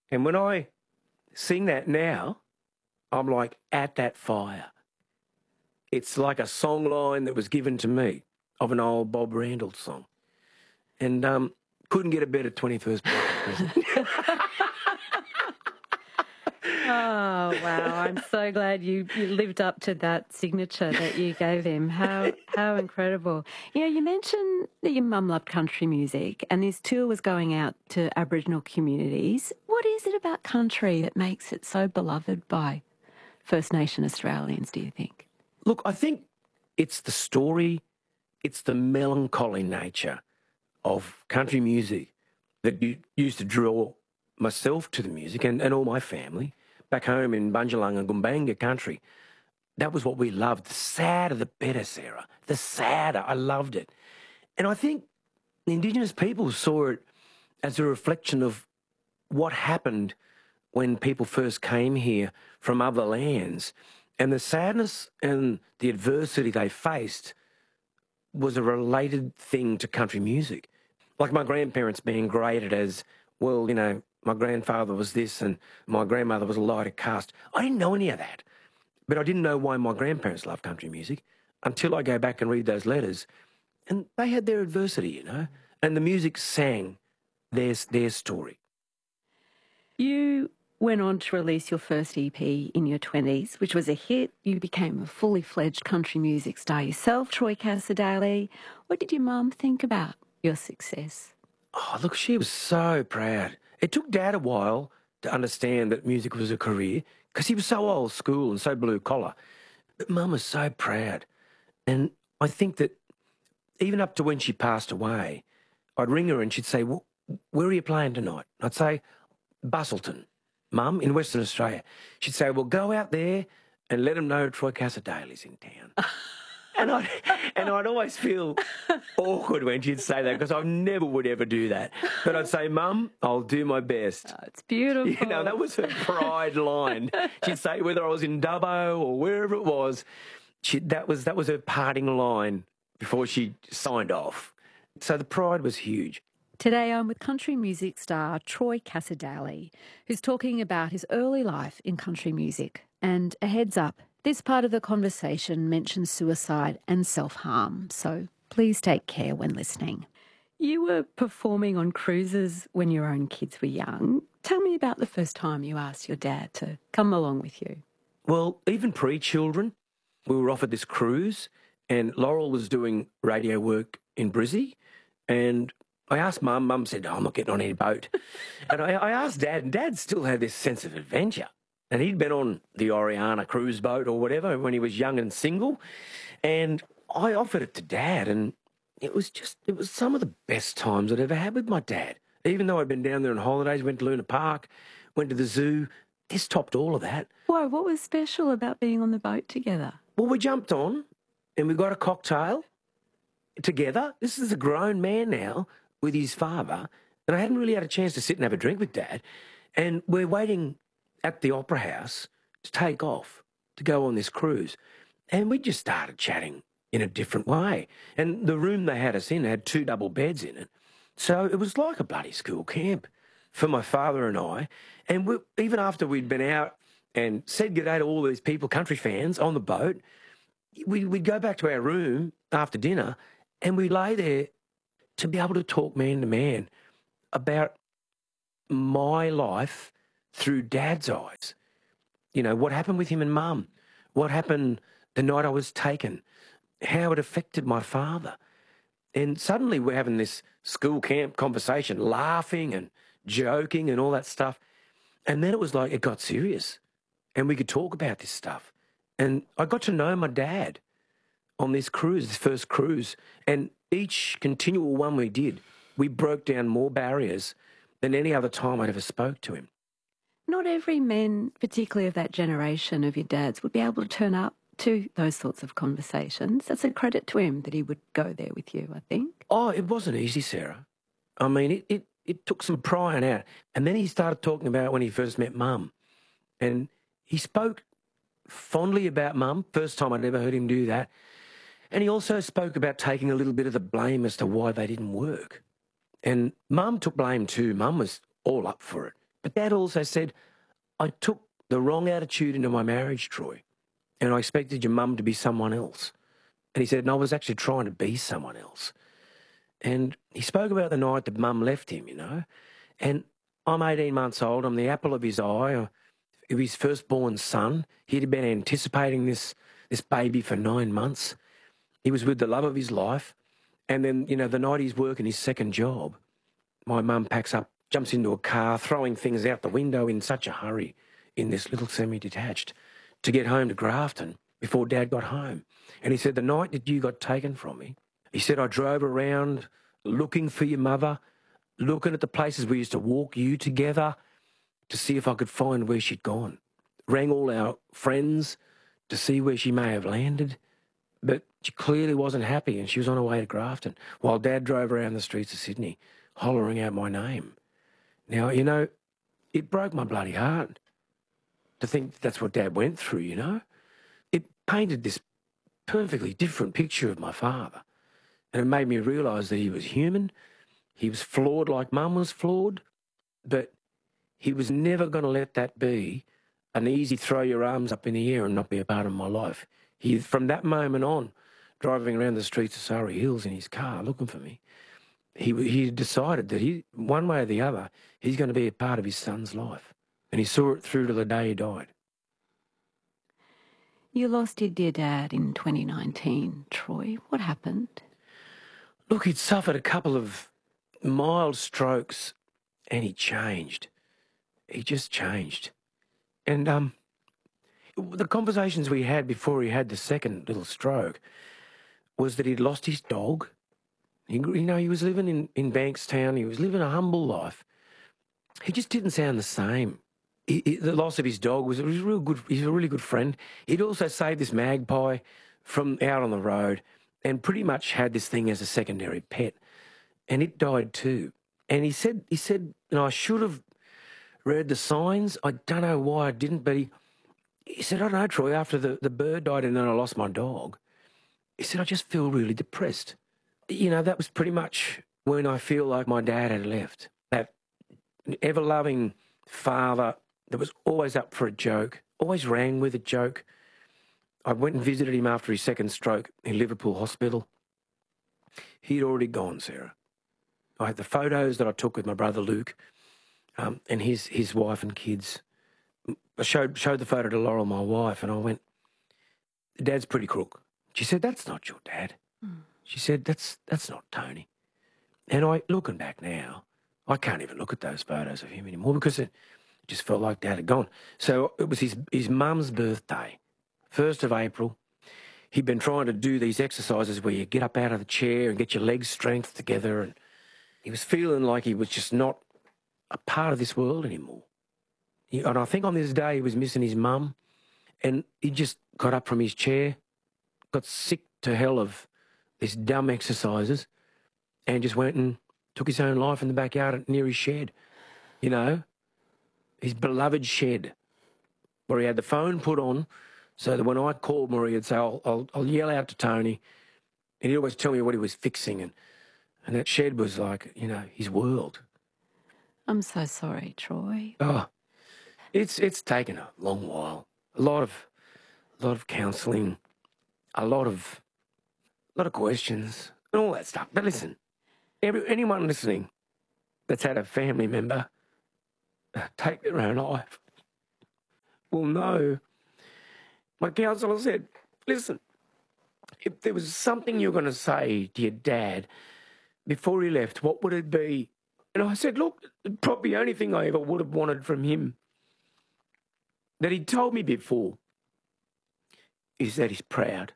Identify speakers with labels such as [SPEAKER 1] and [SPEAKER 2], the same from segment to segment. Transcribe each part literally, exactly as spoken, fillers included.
[SPEAKER 1] And when I sing that now, I'm like at that fire. It's like a song line that was given to me of an old Bob Randall song. And um, couldn't get a better twenty-first birthday present.
[SPEAKER 2] Oh, wow. I'm so glad you, you lived up to that signature that you gave him. How how incredible. You know, you mentioned that your mum loved country music and this tour was going out to Aboriginal communities. What is it about country that makes it so beloved by First Nation Australians, do you think?
[SPEAKER 1] Look, I think it's the story, it's the melancholy nature of country music that you used to draw myself to the music and, and all my family back home in Bundjalung and Gumbaynggirr country. That was what we loved. The sadder, the better, Sarah. The sadder. I loved it. And I think the Indigenous people saw it as a reflection of what happened when people first came here from other lands. And the sadness and the adversity they faced was a related thing to country music. Like my grandparents being graded as, well, you know, my grandfather was this and my grandmother was a lighter caste. I didn't know any of that. But I didn't know why my grandparents loved country music until I go back and read those letters. And they had their adversity, you know, and the music sang their, their story.
[SPEAKER 2] You went on to release your first E P in your twenties, which was a hit. You became a fully fledged country music star yourself, Troy Cassar-Daley. What did your mum think about your success?
[SPEAKER 1] Oh, look, she was so proud. It took Dad a while to understand that music was a career because he was so old school and so blue collar. But Mum was so proud. And I think that even up to when she passed away, I'd ring her and she'd say, well, where are you playing tonight? I'd say, Busselton, Mum, in Western Australia. She'd say, well, go out there and let them know Troy Cassar-Daley's in town. And I'd, and I'd always feel awkward when she'd say that because I never would ever do that. But I'd say, Mum, I'll do my best.
[SPEAKER 2] Oh, it's beautiful.
[SPEAKER 1] You know, that was her pride line. She'd say whether I was in Dubbo or wherever it was, she, that was that was her parting line before she signed off. So the pride was huge.
[SPEAKER 2] Today I'm with country music star Troy Cassar-Daley, who's talking about his early life in country music. And a heads up, this part of the conversation mentions suicide and self-harm, so please take care when listening. You were performing on cruises when your own kids were young. Tell me about the first time you asked your dad to come along with you.
[SPEAKER 1] Well, even pre-children, we were offered this cruise and Laurel was doing radio work in Brizzy and I asked Mum, Mum said, oh, I'm not getting on any boat. And I, I asked Dad, and Dad still had this sense of adventure. And he'd been on the Oriana cruise boat or whatever when he was young and single. And I offered it to Dad, and it was just, it was some of the best times I'd ever had with my dad. Even though I'd been down there on holidays, went to Luna Park, went to the zoo, this topped all of that.
[SPEAKER 2] Why, what was special about being on the boat together?
[SPEAKER 1] Well, we jumped on and we got a cocktail together. This is a grown man now with his father, and I hadn't really had a chance to sit and have a drink with Dad. And we're waiting at the Opera House to take off, to go on this cruise. And we just started chatting in a different way. And the room they had us in had two double beds in it. So it was like a bloody school camp for my father and I. And we, even after we'd been out and said good day to all these people, country fans, on the boat, we, we'd go back to our room after dinner and we lay there to be able to talk man to man about my life through Dad's eyes. You know, what happened with him and Mum, what happened the night I was taken, how it affected my father. And suddenly we're having this school camp conversation, laughing and joking and all that stuff. And then it was like it got serious and we could talk about this stuff. And I got to know my dad on this cruise, this first cruise. And each continual one we did, we broke down more barriers than any other time I'd ever spoke to him.
[SPEAKER 2] Not every man, particularly of that generation of your dad's, would be able to turn up to those sorts of conversations. That's a credit to him that he would go there with you, I think.
[SPEAKER 1] Oh, it wasn't easy, Sarah. I mean, it, it, it took some prying out. And then he started talking about when he first met Mum. And he spoke fondly about Mum, first time I'd ever heard him do that. And he also spoke about taking a little bit of the blame as to why they didn't work. And Mum took blame too. Mum was all up for it. But Dad also said, I took the wrong attitude into my marriage, Troy, and I expected your mum to be someone else. And he said, and I was actually trying to be someone else. And he spoke about the night that Mum left him, you know. And I'm eighteen months old. I'm the apple of his eye, of his firstborn son. He'd been anticipating this, this baby for nine months. He was with the love of his life. And then, you know, the night he's working his second job, my mum packs up, jumps into a car, throwing things out the window in such a hurry in this little semi-detached to get home to Grafton before Dad got home. And he said, the night that you got taken from me, he said, I drove around looking for your mother, looking at the places we used to walk you together to see if I could find where she'd gone. Rang all our friends to see where she may have landed, but she clearly wasn't happy and she was on her way to Grafton while Dad drove around the streets of Sydney hollering out my name. Now, you know, it broke my bloody heart to think that's what Dad went through, you know. It painted this perfectly different picture of my father. And it made me realise that he was human, he was flawed like Mum was flawed, but he was never going to let that be an easy throw your arms up in the air and not be a part of my life. He, from that moment on, driving around the streets of Surrey Hills in his car looking for me, he, he decided that he, one way or the other, he's going to be a part of his son's life. And he saw it through to the day he died.
[SPEAKER 2] You lost your dear dad in twenty nineteen, Troy. What happened?
[SPEAKER 1] Look, he'd suffered a couple of mild strokes and he changed. He just changed. And um, the conversations we had before he had the second little stroke was that he'd lost his dog. He, you know, he was living in, in Bankstown. He was living a humble life. He just didn't sound the same. He, he, the loss of his dog was, was a real good. He's a really good friend. He'd also saved this magpie from out on the road and pretty much had this thing as a secondary pet. And it died too. And he said, he said, you know, I should have read the signs. I don't know why I didn't, but he, he said, I don't know, Troy, after the, the bird died and then I lost my dog, he said, I just feel really depressed. You know, that was pretty much when I feel like my dad had left. That ever-loving father that was always up for a joke, always rang with a joke. I went and visited him after his second stroke in Liverpool Hospital. He'd already gone, Sarah. I had the photos that I took with my brother Luke um, and his his wife and kids. I showed, showed the photo to Laurel, my wife, and I went, Dad's pretty crook. She said, that's not your dad. Mm. She said, that's that's not Tony. And I, looking back now, I can't even look at those photos of him anymore because it just felt like Dad had gone. So it was his, his mum's birthday, first of April. He'd been trying to do these exercises where you get up out of the chair and get your legs strength together, and he was feeling like he was just not a part of this world anymore. He, and I think on this day he was missing his mum, and he just got up from his chair, got sick to hell of these dumb exercises, and just went and took his own life in the backyard near his shed, you know, his beloved shed, where he had the phone put on so that when I called Marie, he'd say, I'll, I'll, I'll yell out to Tony, and he'd always tell me what he was fixing, and, and that shed was like, you know, his world.
[SPEAKER 2] I'm so sorry, Troy.
[SPEAKER 1] Oh, it's it's taken a long while, a lot of, a lot of counselling, a lot of, a lot of questions, and all that stuff. But listen, every, anyone listening that's had a family member take their own life will know. My counsellor said, listen, if there was something you're going to say to your dad before he left, what would it be? And I said, look, probably the only thing I ever would have wanted from him that he told me before is that he's proud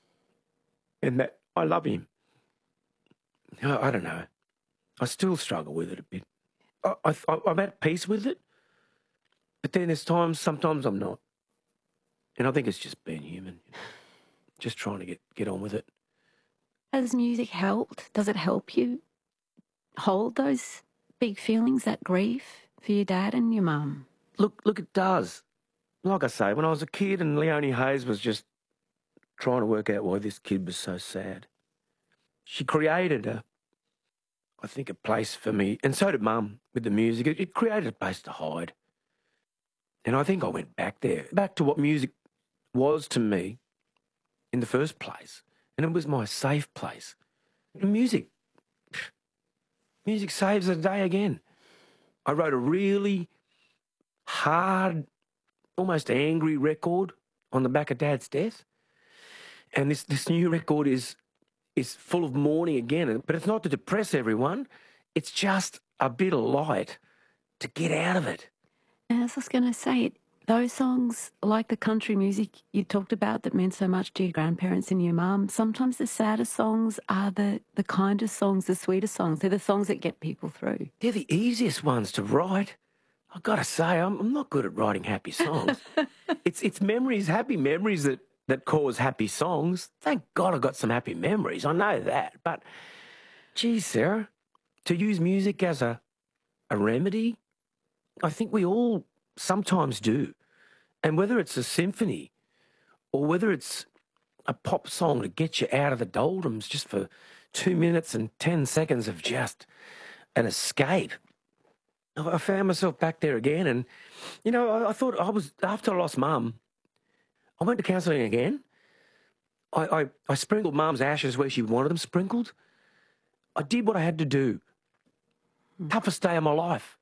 [SPEAKER 1] and that I love him. I, I don't know. I still struggle with it a bit. I, I, I'm at peace with it, but then there's times, sometimes I'm not. And I think it's just being human, just trying to get, get on with it.
[SPEAKER 2] Has music helped? Does it help you hold those big feelings, that grief for your dad and your mum?
[SPEAKER 1] Look, look, it does. Like I say, when I was a kid and Leonie Hayes was just trying to work out why this kid was so sad, she created a, I think, a place for me, and so did Mum with the music. It, it created a place to hide. And I think I went back there, back to what music was to me in the first place. And it was my safe place. Music. Music saves the day again. I wrote a really hard, almost angry record on the back of Dad's death. And this, this new record is is full of mourning again. But it's not to depress everyone. It's just a bit of light to get out of it.
[SPEAKER 2] And as I was going to say, those songs, like the country music you talked about that meant so much to your grandparents and your mum, sometimes the saddest songs are the, the kindest songs, the sweetest songs. They're the songs that get people through.
[SPEAKER 1] They're the easiest ones to write. I've got to say, I'm, I'm not good at writing happy songs. it's it's memories, happy memories that, that cause happy songs. Thank God I've got some happy memories. I know that. But, geez, Sarah, to use music as a, a remedy, I think we all sometimes do. And whether it's a symphony or whether it's a pop song to get you out of the doldrums just for two minutes and ten seconds of just an escape, I found myself back there again. And, you know, I, I thought I was, after I lost Mum, I went to counselling again. I, I, I sprinkled Mum's ashes where she wanted them sprinkled. I did what I had to do. Toughest day of my life.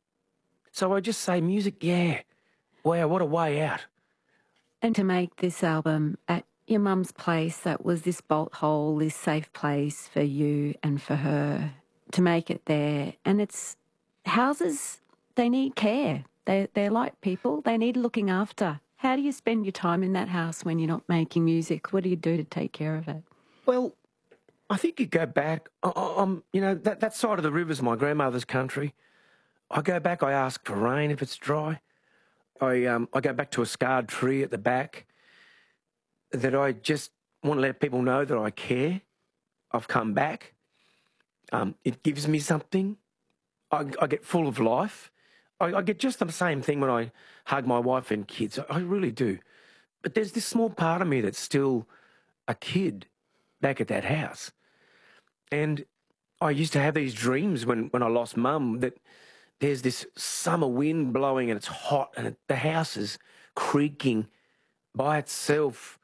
[SPEAKER 1] So I just say, music, yeah. Wow, what a way out.
[SPEAKER 2] And to make this album at your mum's place, that was this bolt hole, this safe place for you and for her, to make it there. And it's houses, they need care. They, they're like people. They need looking after. How do you spend your time in that house when you're not making music? What do you do to take care of it?
[SPEAKER 1] Well, I think you go back. I, I, I'm, you know, that, that side of the river's my grandmother's country. I go back, I ask for rain if it's dry. I um I go back to a scarred tree at the back that I just want to let people know that I care. I've come back. Um, it gives me something. I, I get full of life. I, I get just the same thing when I hug my wife and kids. I, I really do. But there's this small part of me that's still a kid back at that house. And I used to have these dreams when, when I lost Mum that there's this summer wind blowing and it's hot and it, the house is creaking by itself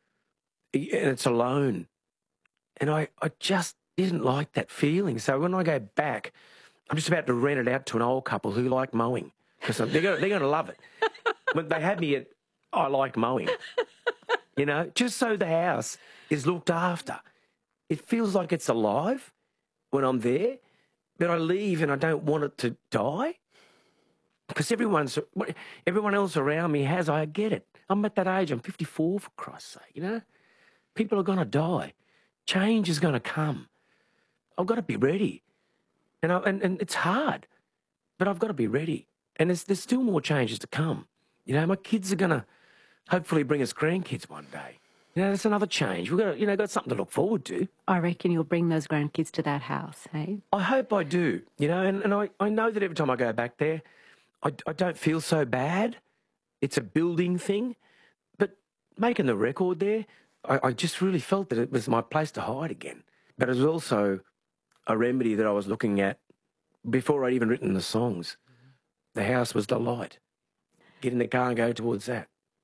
[SPEAKER 1] and it's alone. And I, I just didn't like that feeling. So when I go back, I'm just about to rent it out to an old couple who like mowing because they're going they're going to love it. When they had me at, I like mowing, you know, just so the house is looked after. It feels like it's alive when I'm there. But I leave and I don't want it to die because everyone's, everyone else around me has. I get it. I'm at that age. I'm fifty-four, for Christ's sake, you know. People are going to die. Change is going to come. I've got to be ready. And, I, and, and it's hard, but I've got to be ready. And there's, there's still more changes to come. You know, my kids are going to hopefully bring us grandkids one day. You know, that's another change. We've got, you know, got something to look forward to.
[SPEAKER 2] I reckon you'll bring those grandkids to that house, hey?
[SPEAKER 1] I hope I do, you know, and, and I, I know that every time I go back there, I, I don't feel so bad. It's a building thing. But making the record there, I, I just really felt that it was my place to hide again. But it was also a remedy that I was looking at before I'd even written the songs. The house was the light. Get in the car and go towards that.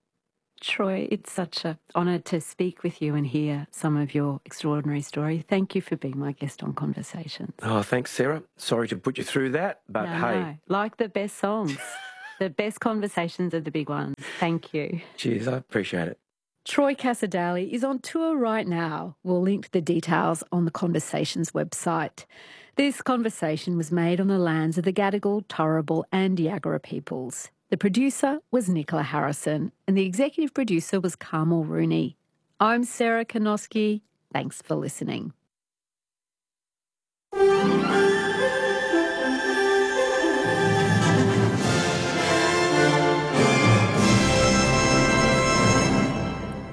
[SPEAKER 2] Troy, it's such an honour to speak with you and hear some of your extraordinary story. Thank you for being my guest on Conversations.
[SPEAKER 1] Oh, thanks, Sarah. Sorry to put you through that, but
[SPEAKER 2] no,
[SPEAKER 1] hey.
[SPEAKER 2] No. Like the best songs. The best conversations are the big ones. Thank you.
[SPEAKER 1] Cheers, I appreciate it.
[SPEAKER 2] Troy Cassar-Daley is on tour right now. We'll link the details on the Conversations website. This conversation was made on the lands of the Gadigal, Turrbal and Yagara peoples. The producer was Nicola Harrison and the executive producer was Carmel Rooney. I'm Sarah Kanoski. Thanks for listening.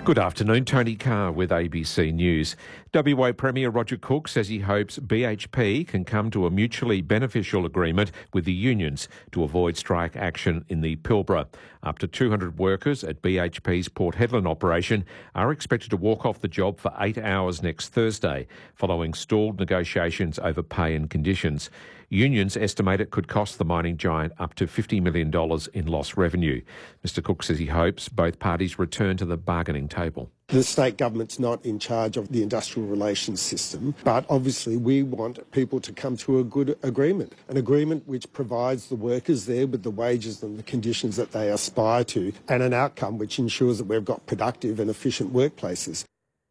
[SPEAKER 3] Good afternoon, Tony Carr with A B C News. W A Premier Roger Cook says he hopes B H P can come to a mutually beneficial agreement with the unions to avoid strike action in the Pilbara. Up to two hundred workers at B H P's Port Hedland operation are expected to walk off the job for eight hours next Thursday, following stalled negotiations over pay and conditions. Unions estimate it could cost the mining giant up to fifty million dollars in lost revenue. Mister Cook says he hopes both parties return to the bargaining table.
[SPEAKER 4] The state government's not in charge of the industrial relations system, but obviously we want people to come to a good agreement, an agreement which provides the workers there with the wages and the conditions that they aspire to, and an outcome which ensures that we've got productive and efficient workplaces.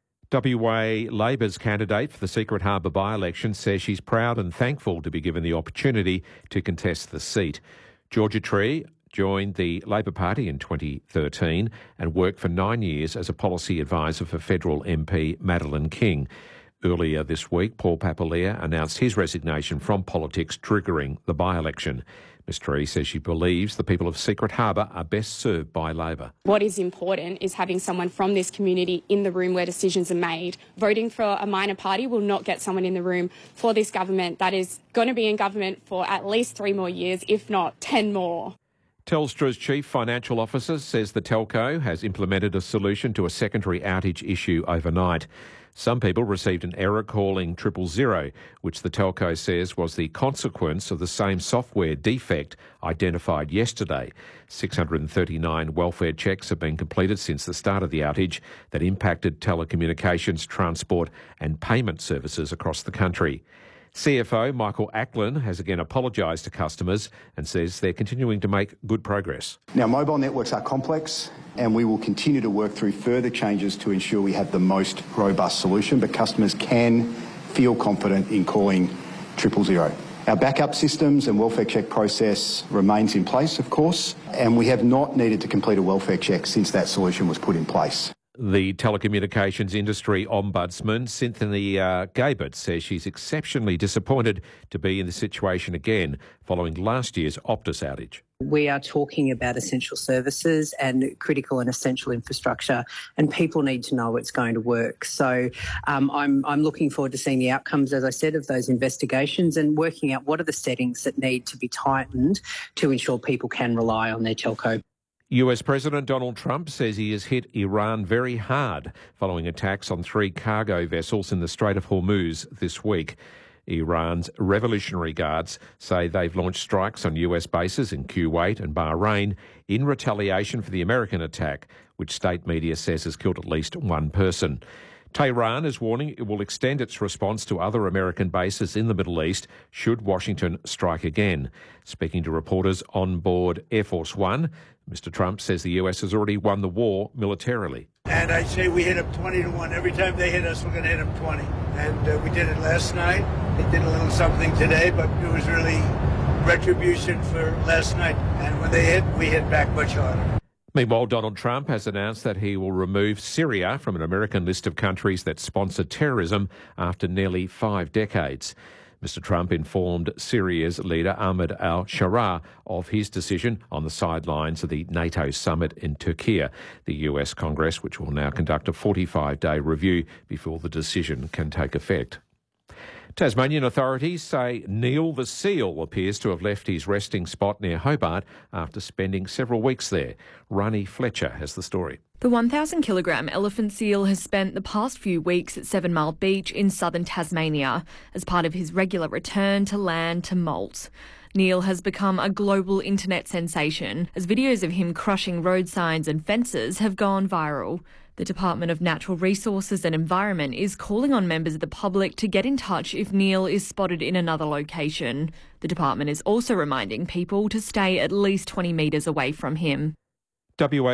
[SPEAKER 3] W A Labor's candidate for the Secret Harbour by-election says she's proud and thankful to be given the opportunity to contest the seat. Georgia Tree joined the Labor Party in twenty thirteen and worked for nine years as a policy advisor for federal M P Madeleine King. Earlier this week, Paul Papalia announced his resignation from politics, triggering the by-election. Miz Tree says she believes the people of Secret Harbour are best served by Labor.
[SPEAKER 5] What is important is having someone from this community in the room where decisions are made. Voting for a minor party will not get someone in the room for this government that is going to be in government for at least three more years, if not ten more.
[SPEAKER 3] Telstra's chief financial officer says the telco has implemented a solution to a secondary outage issue overnight. Some people received an error calling triple zero, which the telco says was the consequence of the same software defect identified yesterday. six hundred thirty-nine welfare checks have been completed since the start of the outage that impacted telecommunications, transport and payment services across the country. C F O Michael Ackland has again apologised to customers and says they're continuing to make good progress.
[SPEAKER 6] Now, mobile networks are complex and we will continue to work through further changes to ensure we have the most robust solution, but customers can feel confident in calling triple zero. Our backup systems and welfare check process remains in place, of course, and we have not needed to complete a welfare check since that solution was put in place.
[SPEAKER 3] The telecommunications industry ombudsman, Cynthia Gabert, says she's exceptionally disappointed to be in the situation again following last year's Optus outage.
[SPEAKER 7] We are talking about essential services and critical and essential infrastructure, and people need to know it's going to work. So um, I'm, I'm looking forward to seeing the outcomes, as I said, of those investigations and working out what are the settings that need to be tightened to ensure people can rely on their telco.
[SPEAKER 3] U S President Donald Trump says he has hit Iran very hard following attacks on three cargo vessels in the Strait of Hormuz this week. Iran's Revolutionary Guards say they've launched strikes on U S bases in Kuwait and Bahrain in retaliation for the American attack, which state media says has killed at least one person. Tehran is warning it will extend its response to other American bases in the Middle East should Washington strike again. Speaking to reporters on board Air Force One, Mister Trump says the U S has already won the war militarily.
[SPEAKER 8] And I say we hit them twenty to one. Every time they hit us, we're going to hit them twenty. And uh, we did it last night. They did a little something today, but it was really retribution for last night. And when they hit, we hit back much harder.
[SPEAKER 3] Meanwhile, Donald Trump has announced that he will remove Syria from an American list of countries that sponsor terrorism after nearly five decades. Mister Trump informed Syria's leader Ahmed al-Sharaa of his decision on the sidelines of the NATO summit in Turkey. The U S Congress, which will now conduct a forty-five day review before the decision can take effect. Tasmanian authorities say Neil the seal appears to have left his resting spot near Hobart after spending several weeks there. Rani Fletcher has the story.
[SPEAKER 9] The one thousand kilogram elephant seal has spent the past few weeks at Seven Mile Beach in southern Tasmania as part of his regular return to land to molt. Neil has become a global internet sensation as videos of him crushing road signs and fences have gone viral. The Department of Natural Resources and Environment is calling on members of the public to get in touch if Neil is spotted in another location. The department is also reminding people to stay at least twenty metres away from him.
[SPEAKER 3] W A